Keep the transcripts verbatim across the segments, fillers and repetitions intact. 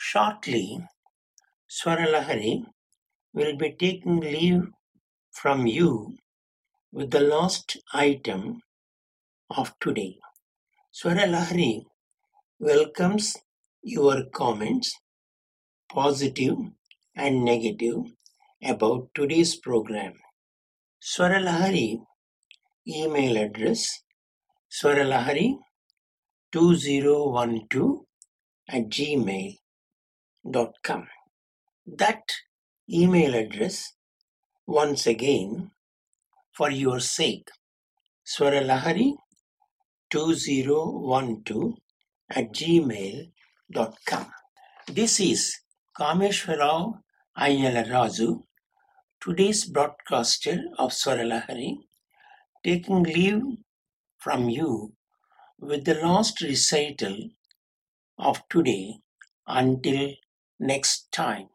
Shortly, Swaralahari will be taking leave from you with the last item of today. Swaralahari welcomes your comments, positive and negative, about today's program. Swaralahari email address swaralahari two zero one two at gmail dot com. That email address, once again, for your sake, swaralahari two zero one two at gmail dot com. This is Kameshwarao Ayyala today's broadcaster of Swaralahari, taking leave from you with the last recital of today until next time.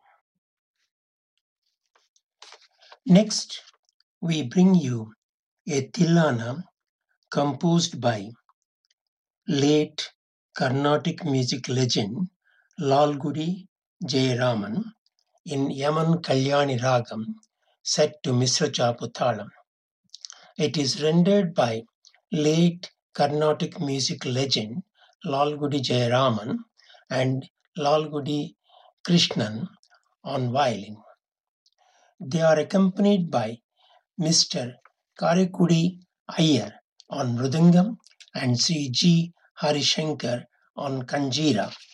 Next, we bring you a Tilana composed by late Carnatic music legend Lalgudi Jayaraman in Yaman Kalyani Ragam set to Misra Chapu Thalam. It is rendered by late Carnatic music legend Lalgudi Jayaraman and Lalgudi Krishnan on violin. They are accompanied by Mister Karekudi Iyer on mridangam and Sri G. Harishankar on kanjira.